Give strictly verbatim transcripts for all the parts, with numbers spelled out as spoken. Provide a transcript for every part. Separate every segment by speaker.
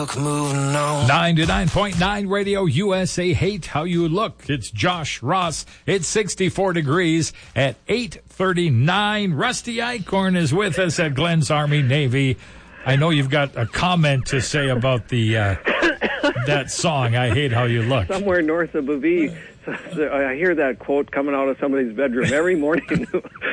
Speaker 1: Moving on. ninety-nine point nine Radio U S A. Hate How You Look. It's Josh Ross. It's sixty-four degrees at eight thirty-nine. Rusty Eichhorn is with us at Glenn's Army Navy. I know you've got a comment to say about the uh, that song, I Hate How You Look.
Speaker 2: Somewhere north of Bavie, I hear that quote coming out of somebody's bedroom every morning.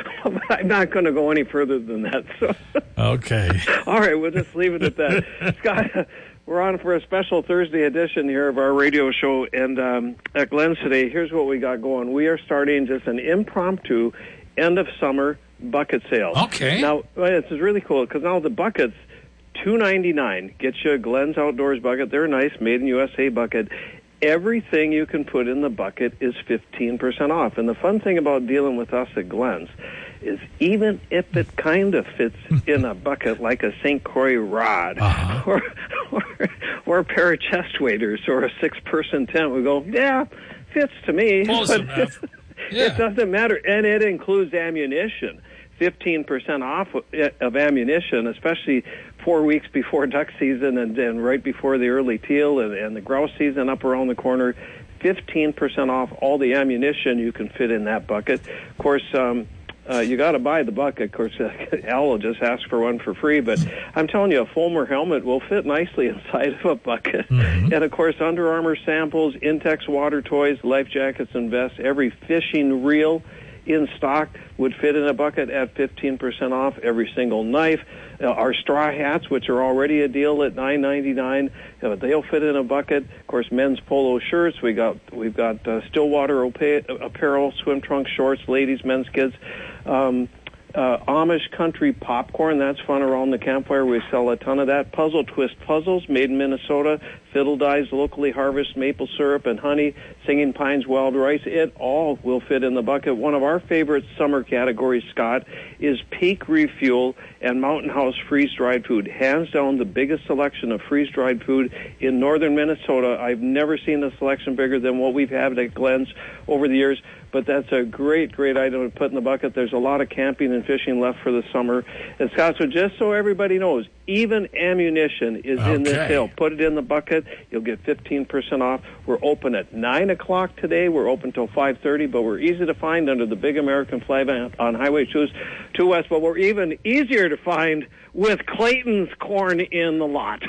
Speaker 2: I'm not going to go any further than that. So.
Speaker 1: Okay.
Speaker 2: All right, we'll just leave it at that. Scott, we're on for a special Thursday edition here of our radio show, and um, at Glenn's today, here's what we got going. We are starting just an impromptu end-of-summer bucket sale.
Speaker 1: Okay.
Speaker 2: Now, this is really cool, because now the buckets, two ninety-nine, get you a Glenn's Outdoors bucket. They're nice, made in U S A bucket. Everything you can put in the bucket is fifteen percent off. And the fun thing about dealing with us at Glenn's is even if it kind of fits in a bucket like a Saint Croix rod uh-huh. or, or or a pair of chest waders or a six-person tent, we go, yeah, fits to me.
Speaker 1: Close
Speaker 2: but
Speaker 1: enough.
Speaker 2: It,
Speaker 1: Yeah.
Speaker 2: it doesn't matter. And it includes ammunition. fifteen percent off of ammunition, especially four weeks before duck season and then right before the early teal and, and the grouse season up around the corner. fifteen percent off all the ammunition you can fit in that bucket. Of course, um, uh, you got to buy the bucket. Of course, uh, Al will just ask for one for free. But I'm telling you, a Fulmer helmet will fit nicely inside of a bucket. Mm-hmm. And, of course, Under Armour samples, Intex water toys, life jackets and vests, every fishing reel in stock would fit in a bucket at fifteen percent off. Every single knife. Uh, our straw hats, which are already a deal at nine ninety-nine, uh, they'll fit in a bucket. Of course, men's polo shirts. We got we've got uh, Stillwater apparel, swim trunks, shorts, ladies, men's, kids. Um, uh, Amish country popcorn. That's fun around the campfire. We sell a ton of that. Puzzle twist puzzles made in Minnesota. Fiddle dies, locally harvested maple syrup and honey. Singing Pines wild rice. It all will fit in the bucket. One of our favorite summer categories, Scott, is Peak Refuel and Mountain House freeze-dried food. Hands down, the biggest selection of freeze-dried food in northern Minnesota. I've never seen a selection bigger than what we've had at Glenn's over the years. But that's a great, great item to put in the bucket. There's a lot of camping and fishing left for the summer. And, Scott, so just so everybody knows, even ammunition is okay in this sale. Put it in the bucket. You'll get fifteen percent off. We're open at nine o'clock today. We're open till five thirty, but we're easy to find under the big American flag on Highway two West. But we're even easier to find with Clayton's corn in the lot.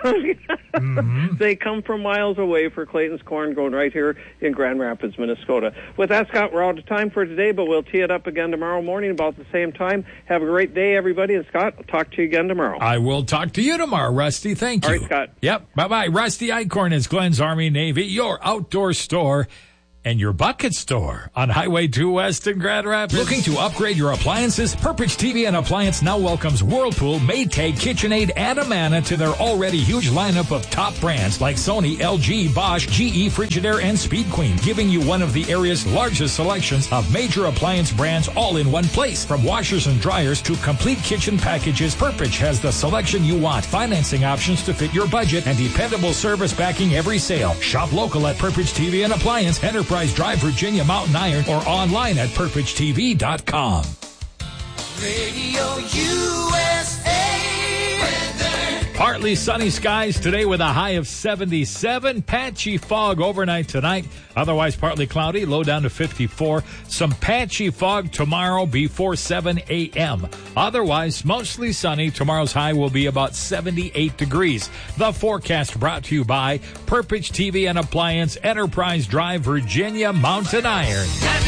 Speaker 2: mm-hmm. They come from miles away for Clayton's corn going right here in Grand Rapids, Minnesota. With that, Scott, we're out of time for today, but we'll tee it up again tomorrow morning about the same time. Have a great day, everybody. And, Scott, I'll talk to you again tomorrow.
Speaker 1: I will talk to you tomorrow, Rusty. Thank you.
Speaker 2: All right, Scott.
Speaker 1: Yep. Bye-bye. Rusty Eichhorn is Glenn's Army Navy, your outdoor store and your bucket store on Highway two West in Grand Rapids. Looking to upgrade your appliances? Purpose T V and Appliance now welcomes Whirlpool, Maytag, KitchenAid, and Amana to their already huge lineup of top brands like Sony, L G, Bosch, G E, Frigidaire, and Speed Queen, giving you one of the area's largest selections of major appliance brands all in one place. From washers and dryers to complete kitchen packages, Purpose has the selection you want, financing options to fit your budget, and dependable service backing every sale. Shop local at Purpose T V and Appliance, Enterprise Drive, Virginia, Mountain Iron, or online at purpose T V dot com.
Speaker 3: Radio U S A weather.
Speaker 1: Partly sunny skies today with a high of seventy-seven. Patchy fog overnight tonight. Otherwise partly cloudy, low down to fifty-four. Some patchy fog tomorrow before seven a.m. Otherwise mostly sunny. Tomorrow's high will be about seventy-eight degrees. The forecast brought to you by Purpose T V and Appliance, Enterprise Drive, Virginia, Mountain Iron.